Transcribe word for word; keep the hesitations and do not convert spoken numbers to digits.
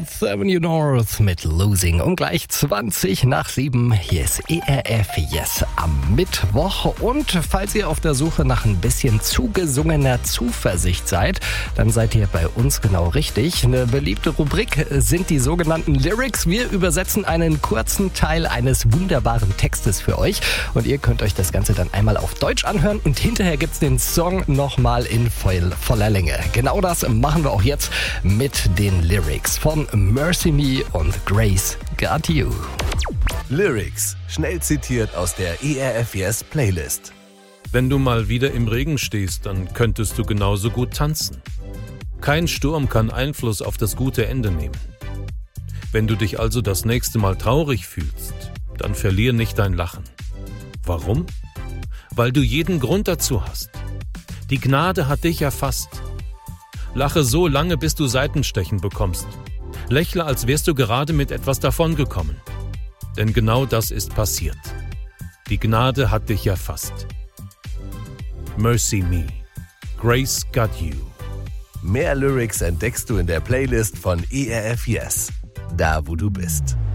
Fifth Avenue North mit Losing um gleich zwanzig nach sieben. Hier ist E R F Yes am Mittwoch. Und falls ihr auf der Suche nach ein bisschen zugesungener Zuversicht seid, dann seid ihr bei uns genau richtig. Eine beliebte Rubrik sind die sogenannten Lyrics. Wir übersetzen einen kurzen Teil eines wunderbaren Textes für euch. Und ihr könnt euch das Ganze dann einmal auf Deutsch anhören. Und hinterher gibt's den Song nochmal in voll, voller Länge. Genau das machen wir auch jetzt mit den Lyrics von Mercy Me und Grace Got You. Lyrics, schnell zitiert aus der E R F Yes Playlist. Wenn du mal wieder im Regen stehst, dann könntest du genauso gut tanzen. Kein Sturm kann Einfluss auf das gute Ende nehmen. Wenn du dich also das nächste Mal traurig fühlst, dann verlier nicht dein Lachen. Warum? Weil du jeden Grund dazu hast. Die Gnade hat dich erfasst. Lache so lange, bis du Seitenstechen bekommst. Lächle, als wärst du gerade mit etwas davongekommen. Denn genau das ist passiert. Die Gnade hat dich erfasst. Mercy Me. Grace Got You. Mehr Lyrics entdeckst du in der Playlist von E R F Yes. Da, wo du bist.